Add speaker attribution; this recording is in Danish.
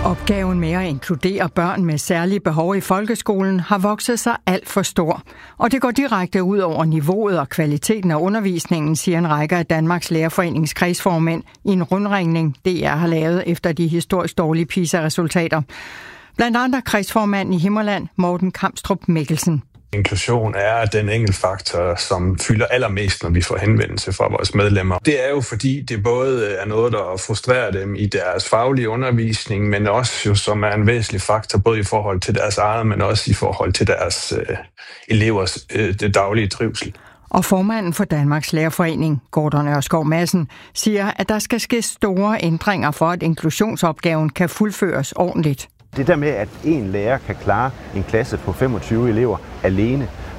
Speaker 1: Opgaven med at inkludere børn med særlige behov i folkeskolen har vokset sig alt for stor. Og det går direkte ud over niveauet og kvaliteten af undervisningen, siger en række af Danmarks Lærerforenings kredsformænd i en rundringning, DR har lavet efter de historisk dårlige PISA-resultater. Blandt andre kredsformanden i Himmerland, Morten Kamstrup Mikkelsen.
Speaker 2: Inklusion er den enkeltfaktor, som fylder allermest, når vi får henvendelse fra vores medlemmer. Det er jo fordi, det både er noget, der frustrerer dem i deres faglige undervisning, men også jo, som er en væsentlig faktor, både i forhold til deres eget, men også i forhold til deres elevers det daglige trivsel.
Speaker 1: Og formanden for Danmarks Lærerforening, Gordon Ørskov Madsen, siger, at der skal ske store ændringer for, at inklusionsopgaven kan fuldføres ordentligt.
Speaker 3: Det der med, at en lærer kan klare en klasse på 25 elever alene,